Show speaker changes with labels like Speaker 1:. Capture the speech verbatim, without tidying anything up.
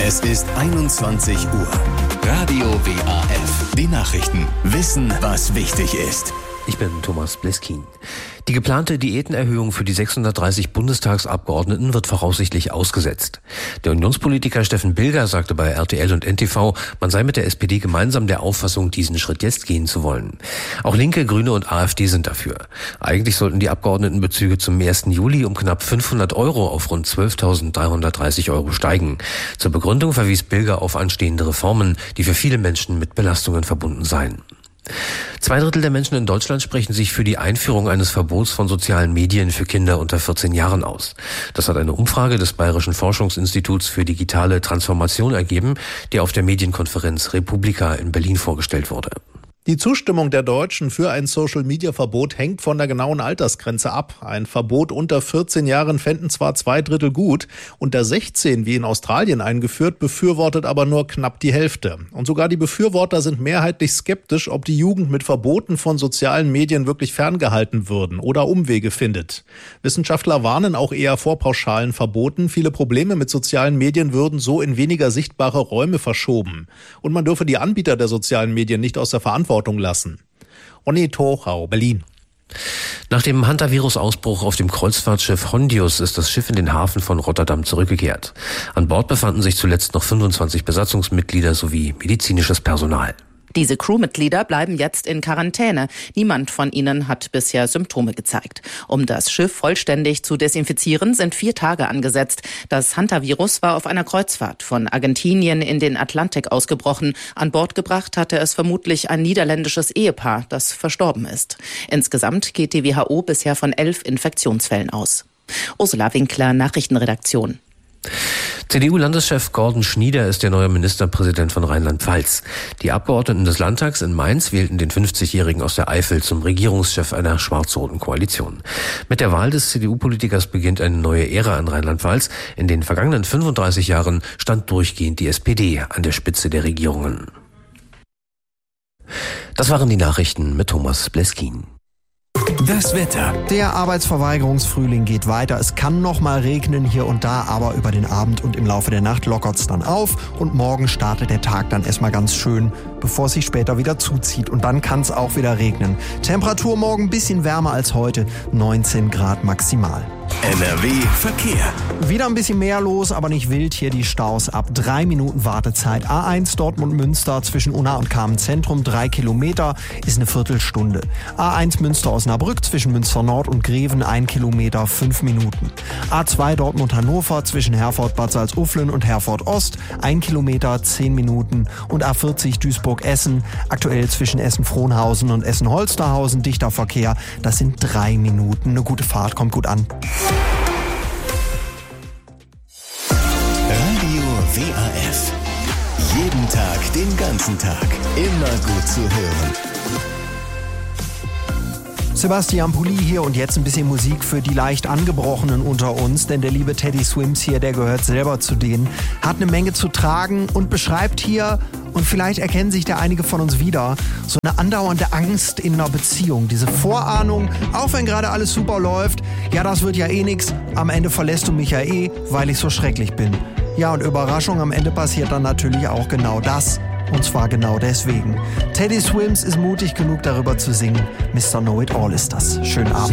Speaker 1: Es ist einundzwanzig Uhr. Radio W A F. Die Nachrichten. Wissen, was wichtig ist.
Speaker 2: Ich bin Thomas Bleskin. Die geplante Diätenerhöhung für die sechshundertdreißig Bundestagsabgeordneten wird voraussichtlich ausgesetzt. Der Unionspolitiker Steffen Bilger sagte bei R T L und N T V, man sei mit der S P D gemeinsam der Auffassung, diesen Schritt jetzt gehen zu wollen. Auch Linke, Grüne und A f D sind dafür. Eigentlich sollten die Abgeordnetenbezüge zum ersten Juli um knapp fünfhundert Euro auf rund zwölftausenddreihundertdreißig Euro steigen. Zur Begründung verwies Bilger auf anstehende Reformen, die für viele Menschen mit Belastungen verbunden seien. Zwei Drittel der Menschen in Deutschland sprechen sich für die Einführung eines Verbots von sozialen Medien für Kinder unter vierzehn Jahren aus. Das hat eine Umfrage des Bayerischen Forschungsinstituts für digitale Transformation ergeben, die auf der Medienkonferenz Republika in Berlin vorgestellt wurde.
Speaker 3: Die Zustimmung der Deutschen für ein Social-Media-Verbot hängt von der genauen Altersgrenze ab. Ein Verbot unter vierzehn Jahren fänden zwar zwei Drittel gut, unter sechzehn, wie in Australien eingeführt, befürwortet aber nur knapp die Hälfte. Und sogar die Befürworter sind mehrheitlich skeptisch, ob die Jugend mit Verboten von sozialen Medien wirklich ferngehalten würden oder Umwege findet. Wissenschaftler warnen auch eher vor pauschalen Verboten. Viele Probleme mit sozialen Medien würden so in weniger sichtbare Räume verschoben. Und man dürfe die Anbieter der sozialen Medien nicht aus der Verantwortung lassen. Onni Tochau, Berlin.
Speaker 2: Nach dem Hantavirus-Ausbruch auf dem Kreuzfahrtschiff Hondius ist das Schiff in den Hafen von Rotterdam zurückgekehrt. An Bord befanden sich zuletzt noch fünfundzwanzig Besatzungsmitglieder sowie medizinisches Personal.
Speaker 4: Diese Crewmitglieder bleiben jetzt in Quarantäne. Niemand von ihnen hat bisher Symptome gezeigt. Um das Schiff vollständig zu desinfizieren, sind vier Tage angesetzt. Das Hantavirus war auf einer Kreuzfahrt von Argentinien in den Atlantik ausgebrochen. An Bord gebracht hatte es vermutlich ein niederländisches Ehepaar, das verstorben ist. Insgesamt geht die W H O bisher von elf Infektionsfällen aus. Ursula Winkler, Nachrichtenredaktion.
Speaker 2: C D U-Landeschef Gordon Schnieder ist der neue Ministerpräsident von Rheinland-Pfalz. Die Abgeordneten des Landtags in Mainz wählten den fünfzigjährigen aus der Eifel zum Regierungschef einer schwarz-roten Koalition. Mit der Wahl des C D U-Politikers beginnt eine neue Ära in Rheinland-Pfalz. In den vergangenen fünfunddreißig Jahren stand durchgehend die S P D an der Spitze der Regierungen. Das waren die Nachrichten mit Thomas Bleskin.
Speaker 1: Das Wetter.
Speaker 5: Der Arbeitsverweigerungsfrühling geht weiter. Es kann noch mal regnen hier und da, aber über den Abend und im Laufe der Nacht lockert es dann auf und morgen startet der Tag dann erstmal ganz schön, bevor es sich später wieder zuzieht und dann kann es auch wieder regnen. Temperatur morgen ein bisschen wärmer als heute, neunzehn Grad maximal.
Speaker 1: N R W Verkehr.
Speaker 5: Wieder ein bisschen mehr los, aber nicht wild. Hier die Staus ab drei Minuten Wartezeit. A eins Dortmund-Münster zwischen Unna und Kamen-Zentrum, drei Kilometer, ist eine Viertelstunde. A eins Münster-Osnabrück zwischen Münster-Nord und Greven, ein Kilometer, fünf Minuten. A zwei Dortmund-Hannover zwischen Herford-Bad Salzuflen und Herford-Ost, ein Kilometer, zehn Minuten. Und A vierzig Duisburg-Essen, aktuell zwischen Essen-Frohnhausen und Essen-Holsterhausen, dichter Verkehr, das sind drei Minuten. Eine gute Fahrt, kommt gut an.
Speaker 1: Radio W A F. Jeden Tag, den ganzen Tag. Immer gut zu hören.
Speaker 5: Sebastian Pulli hier und jetzt ein bisschen Musik für die leicht Angebrochenen unter uns, denn der liebe Teddy Swims hier, der gehört selber zu denen, hat eine Menge zu tragen und beschreibt hier, und vielleicht erkennen sich da einige von uns wieder, so eine andauernde Angst in einer Beziehung. Diese Vorahnung, auch wenn gerade alles super läuft, ja, das wird ja eh nix, am Ende verlässt du mich ja eh, weil ich so schrecklich bin. Ja, und Überraschung, am Ende passiert dann natürlich auch genau das. Und zwar genau deswegen. Teddy Swims ist mutig genug, darüber zu singen. Mister Know-It-All ist das. Schönen Abend.